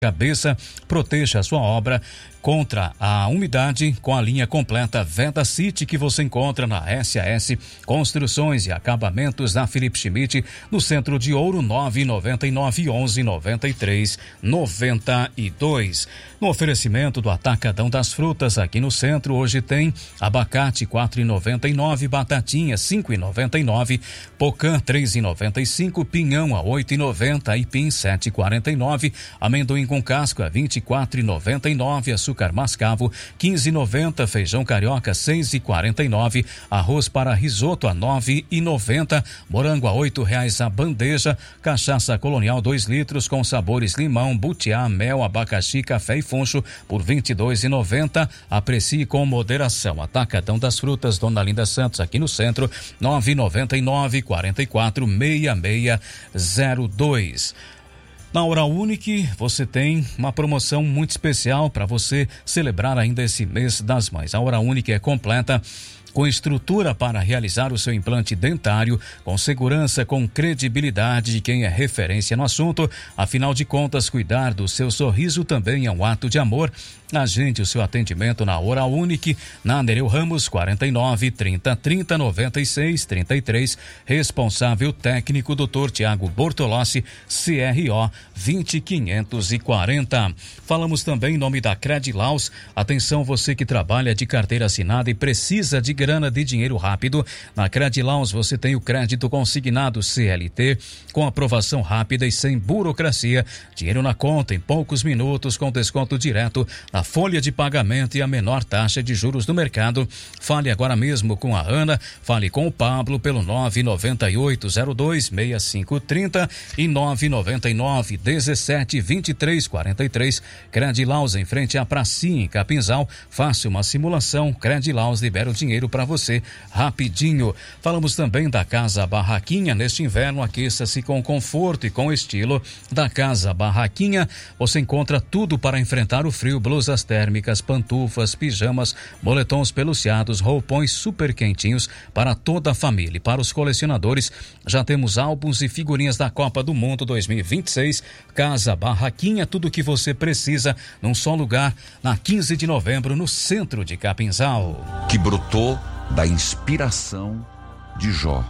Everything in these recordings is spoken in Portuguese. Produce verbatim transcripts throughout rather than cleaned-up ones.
cabeça, proteja a sua obra contra a umidade com a linha completa Veda City que você encontra na S A S Construções e Acabamentos da Felipe Schmidt, no centro de Ouro, nove nove nove, onze, noventa e três, noventa e dois. No oferecimento do Atacadão das Frutas aqui no centro, hoje tem abacate quatro reais e noventa e nove, batatinha cinco reais e noventa e nove, pocã três reais e noventa e cinco, pinhão a oito reais e noventa, aipim sete reais e quarenta e nove, amendoim com casco a vinte e quatro reais e noventa e nove, açúcar mascavo quinze reais e noventa, feijão carioca seis reais e quarenta e nove, arroz para risoto a nove reais e noventa, morango a oito reais a bandeja, cachaça colonial dois litros com sabores limão, butiá, mel, abacaxi, café e funcho por vinte e dois reais e noventa. Aprecie com moderação. Atacadão das Frutas, Dona Linda Santos, aqui no centro, nove nove nove, quarenta e quatro, seis seis zero dois. Na Oral Unique, você tem uma promoção muito especial para você celebrar ainda esse mês das mães. A Oral Unique é completa, com estrutura para realizar o seu implante dentário, com segurança, com credibilidade de quem é referência no assunto. Afinal de contas, cuidar do seu sorriso também é um ato de amor. Agende o seu atendimento na Oral Unique, na Nereu Ramos, quarenta e nove, trinta, trinta, noventa e seis, trinta e três. Responsável técnico, doutor Tiago Bortolossi, C R O vinte quinhentos e quarenta. Falamos também em nome da Credilaus. Atenção, você que trabalha de carteira assinada e precisa de grana, de dinheiro rápido. Na Credilaus você tem o crédito consignado C L T, com aprovação rápida e sem burocracia. Dinheiro na conta em poucos minutos, com desconto direto na folha de pagamento e a menor taxa de juros do mercado. Fale agora mesmo com a Ana, fale com o Pablo pelo nove nove oito zero dois seis cinco três zero e nove nove nove, dezessete, vinte e três, quarenta e três. Credilaus, em frente à pracinha em Capinzal. Faça uma simulação, Credilaus libera o dinheiro para você rapidinho. Falamos também da Casa Barraquinha. Neste inverno, aqueça-se com conforto e com estilo. Da Casa Barraquinha você encontra tudo para enfrentar o frio: blusas térmicas, pantufas, pijamas, moletons peluciados, roupões super quentinhos para toda a família. E para os colecionadores, já temos álbuns e figurinhas da Copa do Mundo dois mil e vinte e seis. Casa Barraquinha, tudo o que você precisa num só lugar, na quinze de novembro, no centro de Capinzal. Que brotou da inspiração de Jó.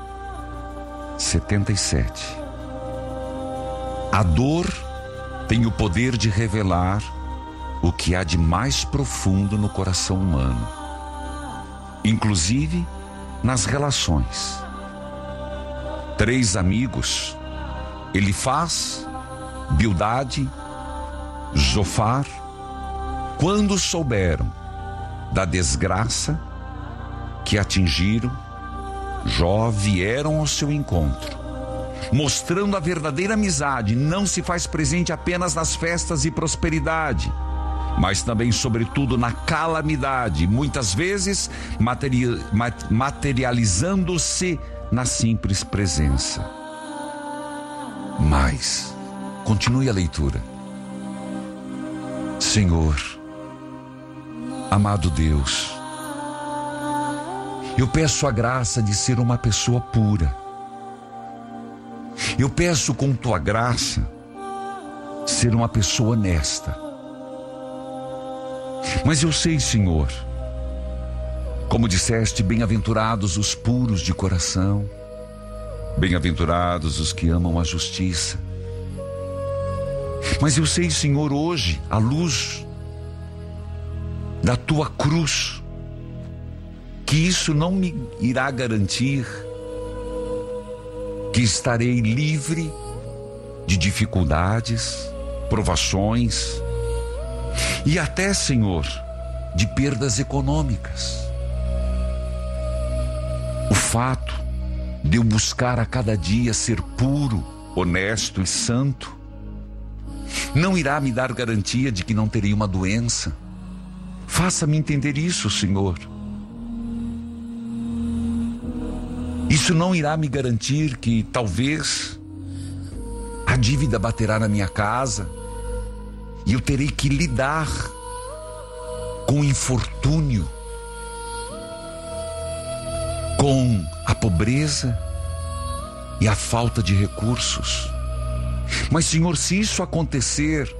setenta e sete. A dor tem o poder de revelar o que há de mais profundo no coração humano, inclusive nas relações. Três amigos, Elifaz, Bildade, Zofar, quando souberam da desgraça que atingiram Jó, vieram ao seu encontro, mostrando a verdadeira amizade. Não se faz presente apenas nas festas e prosperidade, mas também, sobretudo, na calamidade, muitas vezes materi- materializando-se na simples presença. Mas, continue a leitura. Senhor, amado Deus, eu peço a graça de ser uma pessoa pura. Eu peço, com tua graça, ser uma pessoa honesta. Mas eu sei, Senhor, como disseste, bem-aventurados os puros de coração, bem-aventurados os que amam a justiça. Mas eu sei, Senhor, hoje, à luz da tua cruz, que isso não me irá garantir que estarei livre de dificuldades, provações e até, Senhor, de perdas econômicas. O fato de eu buscar a cada dia ser puro, honesto e santo não irá me dar garantia de que não terei uma doença. Faça-me entender isso, Senhor. Isso não irá me garantir que talvez a dívida baterá na minha casa e eu terei que lidar com o infortúnio, com a pobreza e a falta de recursos. Mas, Senhor, se isso acontecer,